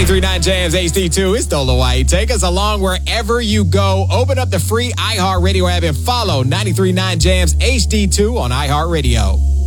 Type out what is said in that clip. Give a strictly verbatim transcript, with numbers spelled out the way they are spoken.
ninety-three point nine Jams H D two. It's Dola White. Take us along wherever you go. Open up the free iHeartRadio app and follow ninety-three point nine Jams H D two on iHeartRadio.